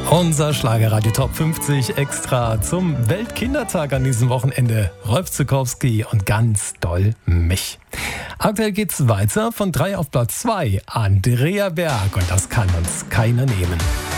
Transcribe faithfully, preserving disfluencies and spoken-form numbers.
Unser Schlagerradio Top fünfzig extra zum Weltkindertag an diesem Wochenende. Rolf Zuckowski und ganz doll mich. Aktuell geht's weiter von drei auf Platz zwei. Andrea Berg, und das kann uns keiner nehmen.